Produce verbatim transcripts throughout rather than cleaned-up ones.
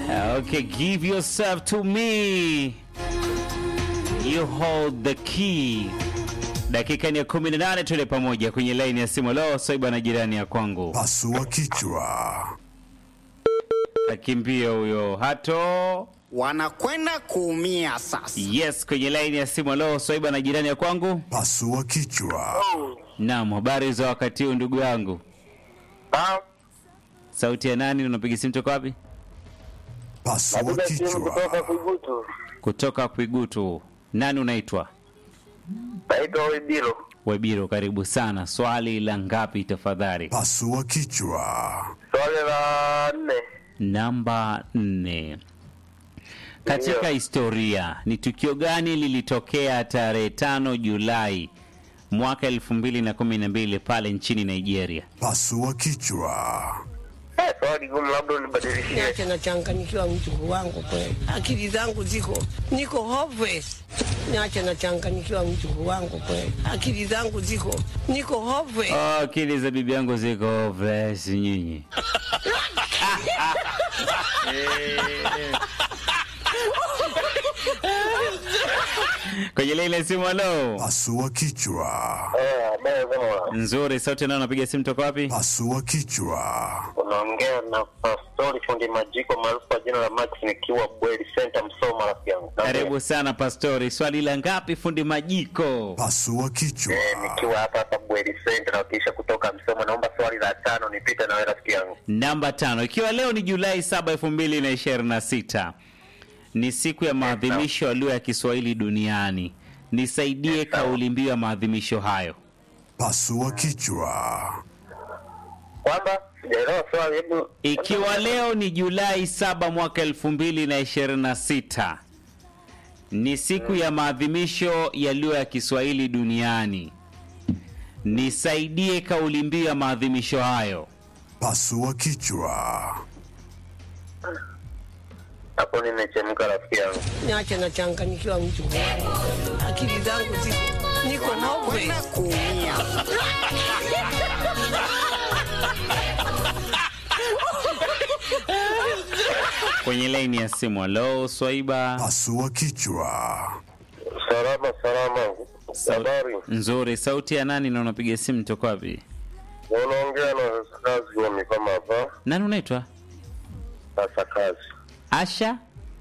Okay, give yourself to me. You hold the key. Dakika ni ya kumi na nane, tule pamoja kwenye line ya simu. Leo Swaiba na jirani ya kwangu. Pasua kichwa. Akimbia huyo hato. Wanakwenda kuumia sasa. Yes, kwenye line ya simu. Leo Swaiba na jirani ya kwangu. Pasua kichwa. Naam, habari za wakati huu ndugu yangu? Ah, Sauti ya nani, unapiga simu toka wapi? Pasua napiga simu kutoka kichwa. Kuigutu. Kutoka Kuigutu. Nani unaitwa? Naitwa Webilo. Webiro, karibu sana. Swali la ngapi tafadhali? Pasua kichwa. Swali la nne. Namba nne. Katika Ndiyo. historia, ni tukio gani lilitokea tarehe tano Julai mwaka elfu mbili na kumi na mbili pale nchini Nigeria? Pasua kichwa. Eh, swali gumu, labda unibadilishie. Niache nachanganyikiwa mjukuu wangu kweli. Akili zangu ziko niko hopeless. Niache nachanganyikiwa mjukuu wangu kweli. Akili zangu ziko niko hopeless. Oh, akili za bibi yangu ziko fresh nyinyi. Kwenye ile simu alo. Pasua kichwa. Eh, baya kama Nzuri, sauti nao napiga simu toka wapi? Pasua kichwa. unaongea na Pastori fundi majiko maarufu kwa jina la Max nikiwa Bweli Center Msoma rafiki yangu. Karibu sana Pastori. Swali la ngapi fundi majiko? Pasua kichwa. Eh, nikiwa hapa hapa Bweli Center na kisha kutoka Msoma, naomba swali la tano nipite na wewe rafiki yangu. Namba tano. Ikiwa leo ni Julai saba elfu mbili na ishirini na sita, ni siku ya maadhimisho ya lugha ya Kiswahili duniani. Nisaidie kauli mbiu ya maadhimisho hayo. Pasua kichwa. Kwamba sijaelewa swali, hebu Ikiwa leo ni Julai saba mwaka elfu mbili na ishirini na sita, ni siku ya maadhimisho ya lugha ya Kiswahili duniani. Nisaidie kauli mbiu ya maadhimisho hayo. Pasua kichwa. hapo nimechemka rafiki yangu. Niache nachanganyikiwa mjukuu wangu. Akili zangu ziko niko Wanakwenda hopeless. kuumia. Kwenye laini ya simu. Hello Swaiba. Pasua kichwa. Salama salama. Sau- Habari. Nzuri, sauti ya nani na unapiga simu toka wapi? Unaongea na kazi wa mikama hapa. Nani unaitwa? Sasa kazi. Asha.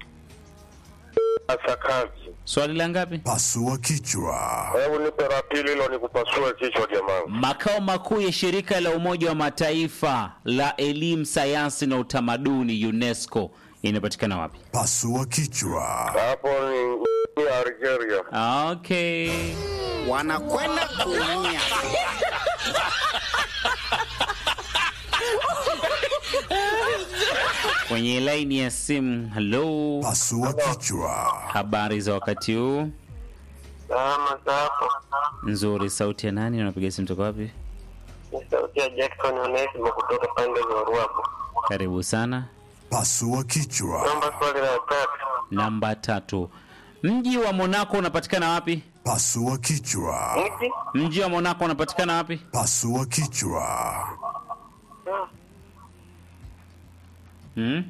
Sasa kazi. Swali la ngapi? Pasua kichwa. Hebu nipe la pili hilo nikupasue kichwa jamaa. Makao makuu ya shirika la Umoja wa Mataifa la elimu, sayansi na utamaduni UNESCO inapatikana wapi? Pasua kichwa. Hapo ni ni Algeria. Okay. Wanakwenda kuumia. Kwenye laini ya simu. Hello. Pasua kichwa. Habari za wakati huu? Salama hapo. Nzuri, sauti ya nani? Unapiga simu toka wapi? Ni sauti ya Jackson Onesimo kutoka pande za Ruapo. Karibu sana. Pasua kichwa. Naomba swali la tatu. Namba tatu. Mji wa Monaco unapatikana wapi? Pasua kichwa. Mti? Mji wa Monaco unapatikana wapi? Pasua kichwa. Hmm?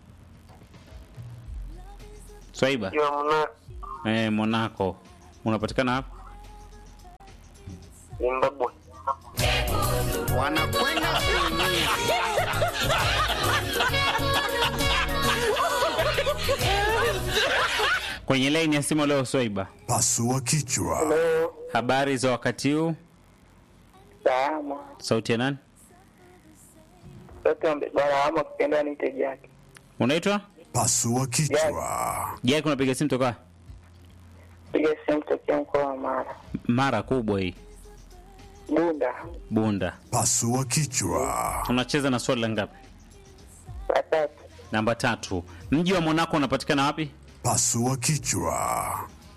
Swaiba. Kiwa mna Eh, Monaco unapatikana wapi? Zimbabwe. Wanakwenda kuumia. Kwenye line ya simu leo Swaiba. Pasua kichwa. Habari za wakati huu? Salama. Sauti ya nani? Sasa mbebara ama kipenda ni teji yake. Unaitwa? Pasua kichwa. Je, unapiga simu toka? Piga simu tokea mkoa wa Mara. Mara kubwa hii. Bunda. Bunda. Pasua kichwa. Tunacheza na swali la ngapi? La tatu. Namba tatu. Mji wa Monaco unapatikana wapi? Pasua kichwa.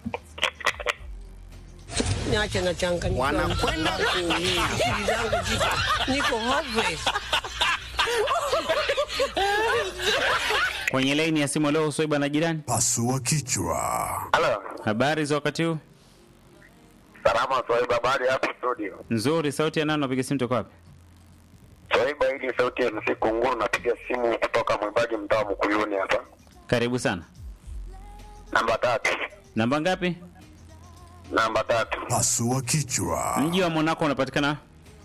Niache nachanganyikiwa. Wanakwenda kuumia. Akili zangu ziko niko hopeless. Kwenye line ya simu leo Swaiba na jirani. Pasua kichwa. Halo. Habari za wakati huu? Salama swali babari hapo studio. Nzuri, sauti ya nani? Unapiga simu toka wapi? Swaiba, hili sauti ya mzee Kunguru, napiga simu kutoka Mwimbaji mtaa Mkuyuni hapa. Karibu sana. Namba tatu. Namba ngapi? Namba tatu. Pasua kichwa. Mji wa Monaco unapatikana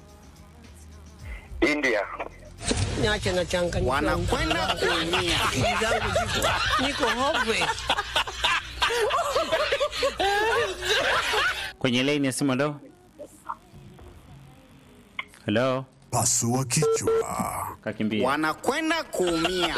India. Niache na changanyikiwa. Wanakwenda kuumia. Akili zangu ziko niko hopeless. kwenye line ya simu. Hello, hello. Pasua kichwa. Kakimbia. Wanakwenda kuumia.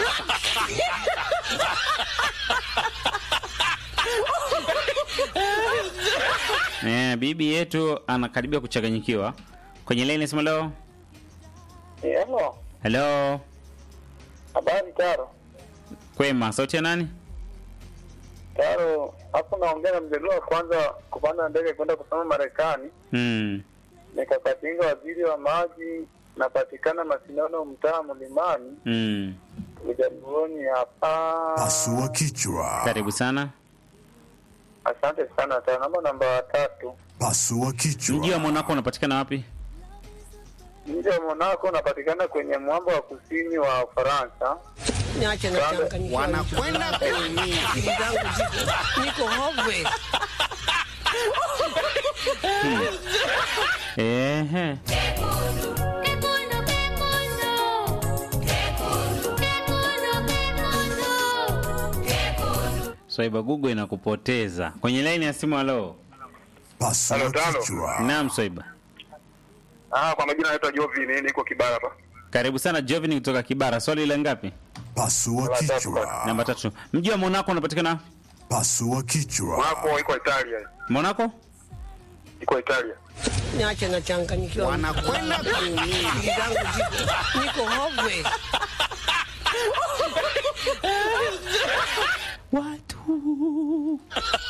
Eh, bibi yetu anakaribia kuchanganyikiwa. Kwenye line ya simu. Hello, Hello. hello. Habari Taro. Kwema, sauti ya nani? Taro, hapo naongea na mjadala wa kwanza kupanda ndege kwenda kusoma Marekani. Hmm. Nikapatinga waziri wa maji, napatikana Masindano mtaa Mlimani. Hmm. Ujaluoni hapa. Pasua kichwa. Karibu sana. Asante sana Taro. Namba namba tatu. Pasua kichwa. Mji wa Monaco unapatikana wapi? Mji wa Monaco unapatikana kwenye mwamba wa kusini wa Ufaransa. Niache na changanyikiwa. Wanakwenda kuumia. Akili zangu ziko niko hopeless. Ehe. Swaiba Google inakupoteza. Kwenye line ya simu. Halo. Pasua Halo, tano. kichwa. Naam Swaiba. Ah, kwa majina naitwa Jovini, niko Kibara hapa. Karibu sana Jovini kutoka Kibara. Swali la ngapi? Pasua kichwa. Namba tatu. Mji wa Monaco unapatikana? Pasua kichwa. Monaco iko Italia. Monaco? Iko Italia. Niache na changanyikiwa. Wanakwenda kuumia. Akili zangu ziko niko hopeless. Watu.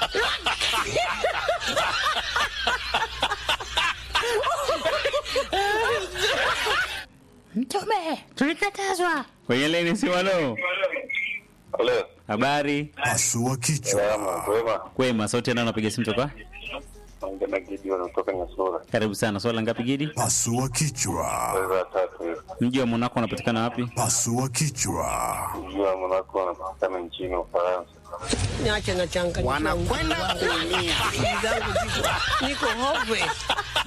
Mtume, tulikatazwa. Kwenye line si walo. Hello. Habari? Pasua kichwa. Salama, kwema. Kwema, sauti ndio napiga simu toka? Naongea na Gideon kutoka Nyasura. Karibu sana. Swali la ngapi Gidi? Pasua kichwa. Swali la tatu. Mji wa Monaco unapatikana wapi? Pasua kichwa. Mji wa Monaco unapatikana nchini Ufaransa. Niache na changanyikiwa. Wanakwenda kuumia. Akili zangu ziko niko hopeless.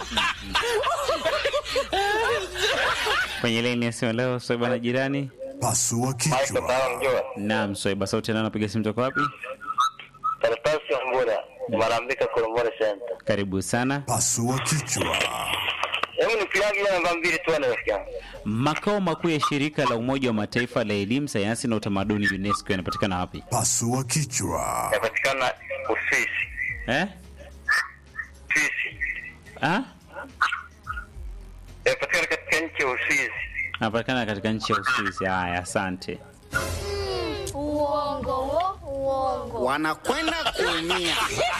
Kwenye line ya simu leo Swaiba na jirani. Pasua kichwa. Naam Swaiba, sauti ndio napiga simu toka wapi? Karatasi ya Ngora, Marambika Koromore Center. Karibu sana. Pasua kichwa. Hebu nipigie ile namba mbili tu na rafiki yangu. Makao makuu ya shirika la Umoja wa Mataifa la elimu, sayansi na utamaduni UNESCO yanapatikana wapi? Pasua kichwa. Yanapatikana Uswisi. Eh? Uswisi. Ah? Yanapatikana katika nchi ya Uswisi. Yanapatikana katika nchi ya Uswisi. Haya, asante. Uongo, wo, uongo. Wanakwenda kuumia.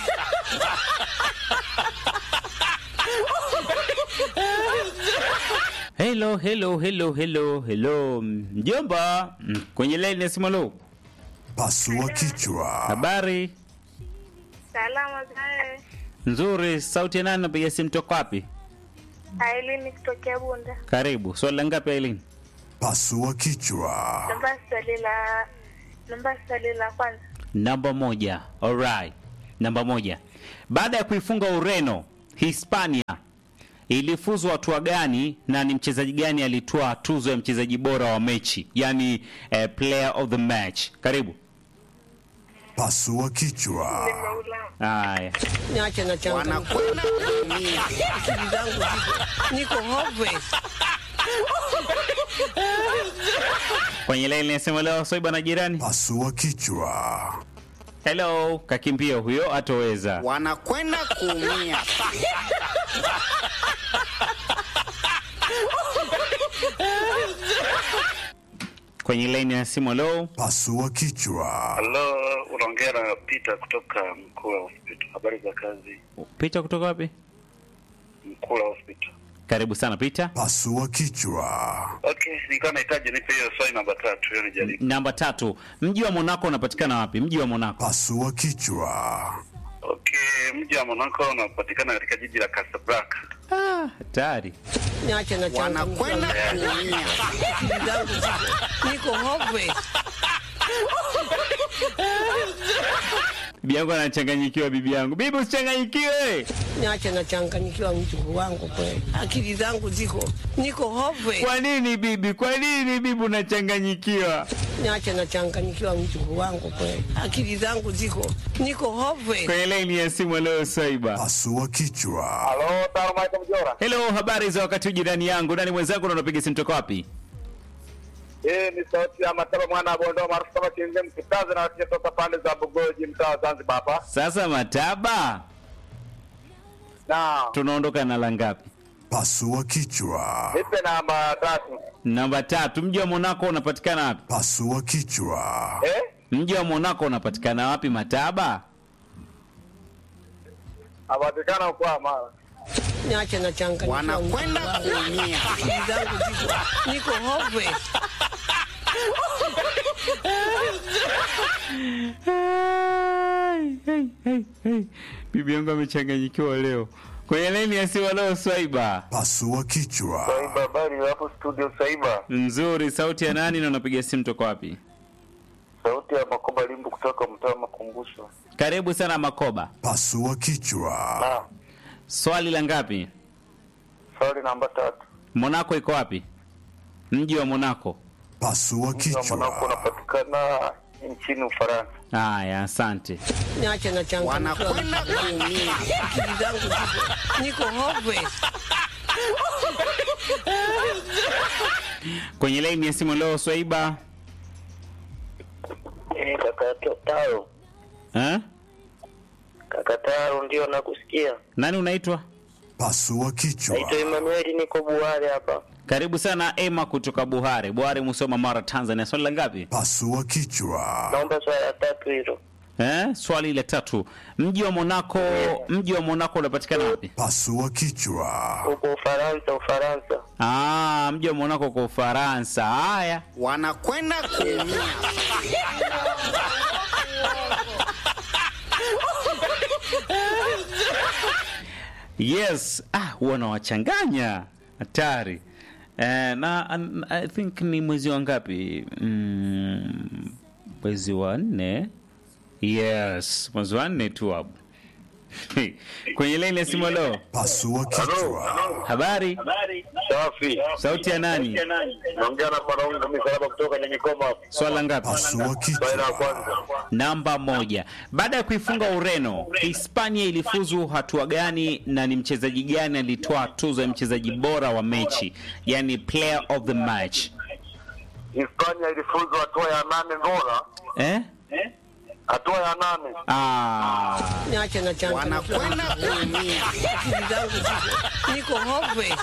Hello, hello, hello, hello, hello. Mjomba, mm, kwenye line ya simu leo. Pasua kichwa. Habari? Salama zae. Nzuri, sauti ya nani napiga simu toka wapi? Aileen kutokea Bunda. Karibu. Swali la ngapi Aileen? Pasua kichwa. Namba swali la namba swali la kwanza. Namba moja. Alright. Namba moja. Baada ya kuifunga Ureno, Hispania ilifuzwa hatua gani na ni mchezaji gani alitoa tuzo ya mchezaji bora wa mechi? Yaani eh, player of the match. Karibu. Pasua kichwa. Haya. Niache na changanyikiwa. Wanakwenda kuumia. Akili zangu ziko niko hopeless. Kwenye line nasema leo Swaiba na jirani. Pasua kichwa. Hello, kakimbia huyo atoweza. Wanakwenda kuumia. Kwenye line ya simu leo. Pasua kichwa. Hello, unaongea na Peter kutoka Mkula Hospital. Habari za kazi? Peter kutoka wapi? Mkula Hospital. Karibu sana Peter. Pasua kichwa. Okay, nilikuwa nahitaji nipe hiyo swali namba tatu, hiyo nijaribu. Namba tatu. Mji wa Monaco unapatikana wapi? Mji wa Monaco. Pasua kichwa. Okay, mji wa Monaco unapatikana katika jiji la Casablanca. Ah, hatari. Niache na changa Wanakwenda kuumia. akili zangu ziko niko hopeless. Bibi yangu anachanganyikiwa bibi yangu. Bibi usichanganyikiwe. Niache na changa nikiwa mjukuu wangu kweli. Akili zangu ziko niko hopeless. Kwa nini bibi? Kwa nini bibi unachanganyikiwa? Niache na changa nikiwa mjukuu wangu kweli. Akili zangu ziko niko hopeless. Kwenye laini ya simu leo Saiba. Pasua kichwa. Halo, Taro Michael Mjora. Hello, habari za wakati huu jirani yangu. Nani mwenzangu na unapiga simu toka wapi? Eh, ni sauti ya Mataba mwana wa Bondo maarufu kama Kinge Mkitazi na watia toka pande za Bugoji mtaa wa Zanzibar hapa. Sasa Mataba, Na tunaondoka na la ngapi? Pasua kichwa. nipe namba tatu. Namba tatu. Mji wa Monaco unapatikana wapi? Pasua kichwa. Eh? Mji wa Monaco unapatikana wapi Mataba? Apatikana kwa mara. Niache na changa nikiwa Wanakwenda mjukuu wangu. kuumia. Akili zangu ziko niko hopeless. Hey, hey, hey, hey. Bibi yangu amechanganyikiwa leo. Kwenye laini ya simu leo Swaiba. Pasua kichwa. Saiba, habari hapo studio Saiba. Nzuri, sauti ya nani na unapiga simu toka wapi? Sauti ya Makoba Limbu kutoka mtaa wa Makumbusho. Karibu sana Makoba. Pasua kichwa. Na Swali la ngapi? swali namba tatu. Monaco iko wapi? Mji wa Monaco. Pasua Mji wa Monaco kichwa. unapatikana nchini Ufaransa. Haya, asante. Niache na changa Wanakwenda kuumia. akili zangu ziko niko hopeless. Kwenye laini ya simu leo Swaiba. Eh, kaka Taro. Eh? Kaka Taro ndio nakusikia. Nani unaitwa? Pasua kichwa. Naitwa Emmanuel, niko Buhari hapa. Karibu sana Emma kutoka Buhari. Buhari Musoma Mara Tanzania. Swali la ngapi? Pasua kichwa. Naomba swali la tatu hilo. Eh? Swali la tatu. Mji wa Monaco, mji wa Monaco unapatikana wapi? Pasua kichwa. Huko Ufaransa, Ufaransa. Ah, mji wa Monaco kwa Ufaransa. Haya. Wanakwenda kuumia. Yes, ah, huwa nawachanganya. Hatari. Eh, na an, I think ni mwezi wa ngapi? Mm, mwezi wa nne. Yes, mwezi wa nne tu hapo. Kwenye line ya simu leo. Pasua kichwa. Habari? Safi. Sauti ya nani? Naongea na Bwana Misalaba kutoka Nyanyikoma hapa. Swala ngapi? Pasua Swali la kichwa. kwanza. Namba moja. Baada ya kuifunga Ureno, Hispania ilifuzu hatua gani na ni mchezaji gani alitoa tuzo ya mchezaji bora wa mechi, yani player of the match? Hispania ilifuzu hatua ya nane bora. Eh? Hatua ya nane. Ah. Niache na changa nikiwa Wanakwenda kuumia. akili zangu ziko niko hopeless.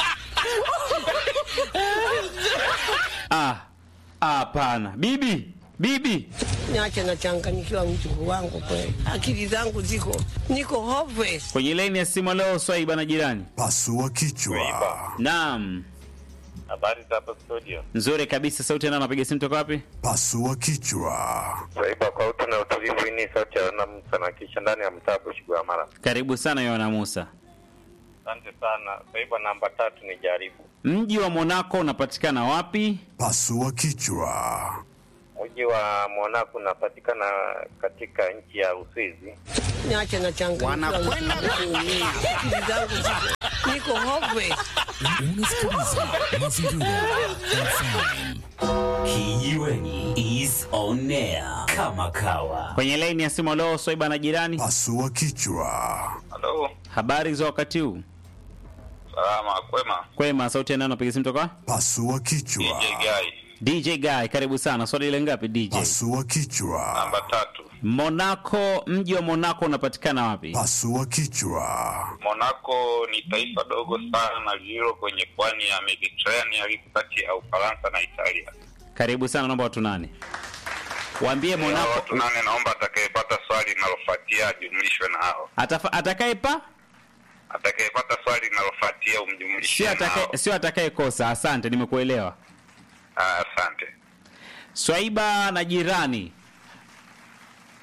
Ah. Hapana. Bibi, bibi. Niache na changa nikiwa mjukuu wangu kweli. Akili zangu ziko niko hopeless. Kwenye laini ya simu leo Swaiba na jirani. Pasua kichwa. Naam. Habari za hapa studio. Nzuri kabisa, sauti ya nani anapiga simu toka wapi? Pasua kichwa. Saiba, kwa utu na utulivu, hii ni sauti ya Namsa na kisha ndani ya mtaa Bushigwa Mara. Karibu sana Yohana Musa. Asante sana. Saiba, namba tatu ni jaribu. Mji wa Monaco unapatikana wapi? Pasua kichwa. Mji wa Monaco unapatikana katika nchi ya Uswizi. Niache na changa nikiwa Wanakwenda kuumia. akili zangu ziko niko hopeless. Unasikiliza Mazingira F M. Kijiweni is on air kama kawa. Kwenye laini ya simu leo Swaiba na jirani. Pasua kichwa. Halo. Habari za wakati huu? Salama, kwema. Kwema, sauti ya nani anapiga simu toka? Pasua kichwa. Guy. D J Guy, karibu sana. Swali ile ngapi D J? Pasua kichwa. tatu. Monaco, mji wa Monaco unapatikana wapi? Pasua kichwa. Monaco ni taifa dogo sana na lililo kwenye pwani ya Mediterranean, liko kati ya Ufaransa na Italia. Karibu sana, naomba watu nane. Waambie Watu Monaco nane, naomba atakayepata swali linalofuatia ajumlishwe na hao. atafa, atakayepa Atakayepata swali linalofuatia umjumlishe sio na hao. atakaye sio atakayekosa. Asante, nimekuelewa. Ah, asante. Swaiba na jirani.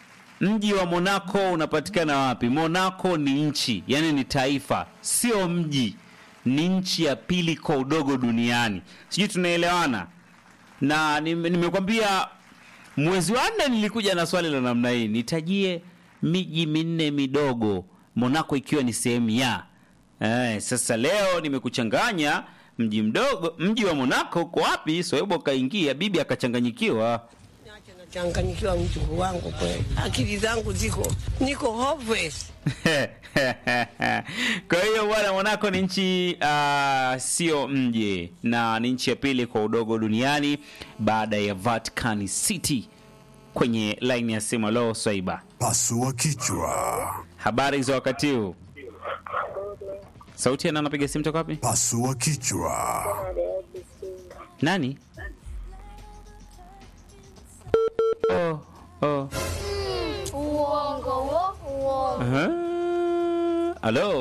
Mji wa Monaco unapatikana wapi? Monaco ni nchi, yani ni taifa, sio mji. Ni nchi ya pili kwa udogo duniani. Sijui tunaelewana? Na nimekwambia mwezi wa nne nilikuja na swali la namna hii. Nitajie miji minne midogo, Monaco ikiwa ni sehemu ya. Eh, sasa leo nimekuchanganya mji mdogo, mji wa Monaco uko wapi? Soebo kaingia, bibi akachanganyikiwa. Niache nachanganyikiwa mjukuu wangu kweli. Akili zangu ziko niko hopeless. Kwa hiyo bwana, Monaco ni nchi uh, sio mji, na ni nchi ya pili kwa udogo duniani baada ya Vatican City. Kwenye line ya simu leo Swaiba. Pasua kichwa. Habari za wakati huu? Sauti ana anapiga simu toka wapi? Pasua kichwa. Nani? Oh, oh. Uongo, uongo. Uh-huh. Hello.